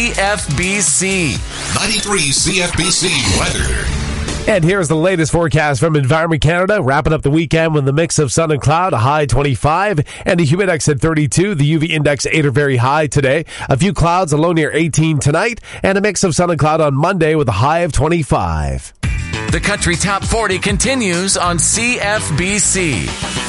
CFBC. 93 CFBC weather. And here's the latest forecast from Environment Canada, wrapping up the weekend with a mix of sun and cloud, a high 25, and a humidex at 32. The UV index 8 are very high today. A few clouds, a low near 18 tonight, and a mix of sun and cloud on Monday with a high of 25. The Country Top 40 continues on CFBC.